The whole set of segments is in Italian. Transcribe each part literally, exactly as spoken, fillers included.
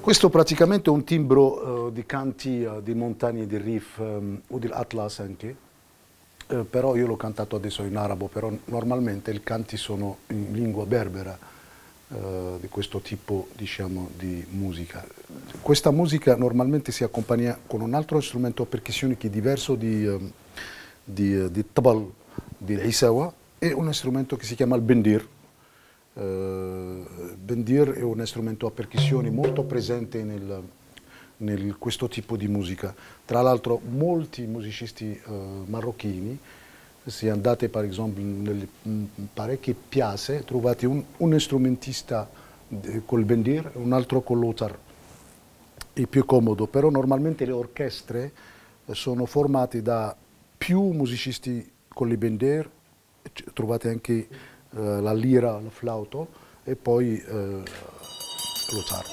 Questo praticamente è un timbro uh, di canti uh, di montagne di Rif um, o dell'Atlas anche, uh, però io l'ho cantato adesso in arabo, però normalmente i canti sono in lingua berbera uh, di questo tipo, diciamo, di musica. Questa musica normalmente si accompagna con un altro strumento a percussione che è diverso di, um, di, uh, di tabal, di Isawa, e un strumento che si chiama il bendir. Uh, bendir è un strumento a percussioni molto presente nel, nel questo tipo di musica. Tra l'altro molti musicisti uh, marocchini, se andate per esempio nelle parecchie piazze, trovate un, un strumentista col bendir e un altro con l'otar. È più comodo, però normalmente le orchestre sono formate da più musicisti con il bendir, trovate anche Uh, la lira, il flauto e poi uh, l'otar.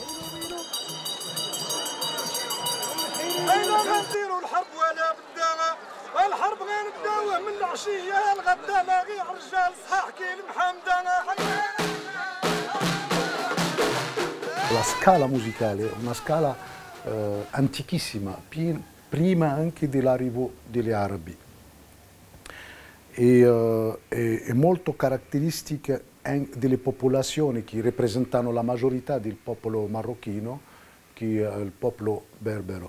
La scala musicale è una scala uh, antichissima, prima anche dell'arrivo degli arabi. E, uh, è, è molto caratteristica delle popolazioni che rappresentano la maggiorità del popolo marocchino, che è il popolo berbero.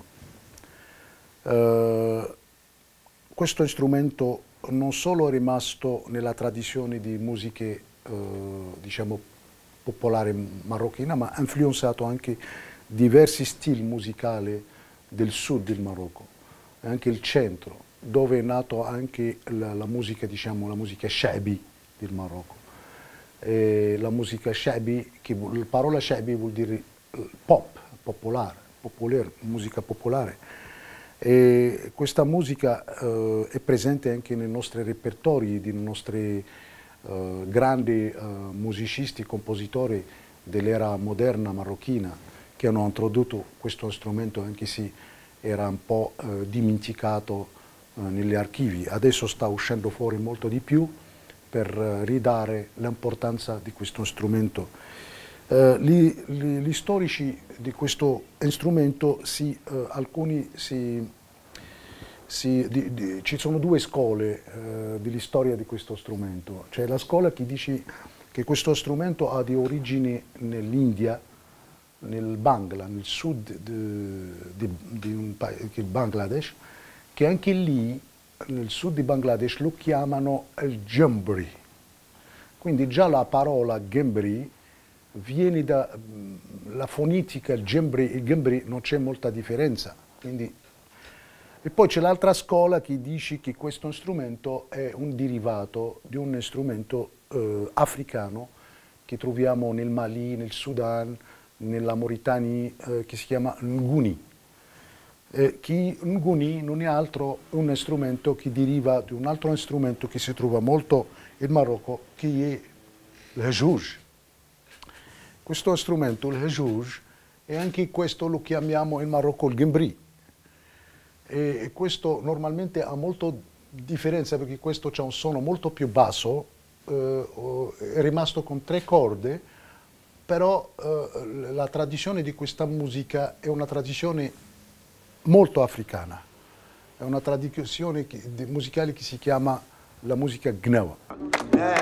Uh, questo strumento non solo è rimasto nella tradizione di musiche, uh, diciamo, popolari marocchina, ma ha influenzato anche diversi stili musicali del sud del Marocco, e anche il centro, dove è nato anche la, la musica, diciamo, la musica sha'bi del Marocco. E la musica sha'bi, che la parola sha'bi vuol dire pop, popolare, popolare, musica popolare. E questa musica uh, è presente anche nei nostri repertori, nei nostri uh, grandi uh, musicisti, compositori dell'era moderna marocchina, che hanno introdotto questo strumento, anche se era un po' uh, dimenticato negli archivi. Adesso sta uscendo fuori molto di più per ridare l'importanza di questo strumento. Uh, gli, gli, gli storici di questo strumento, si, uh, alcuni si, si, di, di, ci sono due scole uh, della storia di questo strumento. C'è la scuola che dice che questo strumento ha di origini nell'India, nel Bangla, nel sud di, di, di un paese, il Bangladesh, che anche lì, nel sud di Bangladesh, lo chiamano il Gembri. Quindi già la parola Gembri viene dalla fonetica, il Gembri, il Gembri non c'è molta differenza. Quindi... E poi c'è l'altra scuola che dice che questo strumento è un derivato di un strumento eh, africano che troviamo nel Mali, nel Sudan, nella Mauritania, eh, che si chiama Nguni. Eh, che Nguni non è altro un strumento che deriva di un altro strumento che si trova molto in Marocco, che è il hajouj. Questo strumento, il hajouj, e anche questo lo chiamiamo in Marocco il gembri. E questo normalmente ha molto differenza, perché questo ha un suono molto più basso, eh, è rimasto con tre corde, però eh, la tradizione di questa musica è una tradizione molto africana, è una tradizione musicale che si chiama la musica gnawa.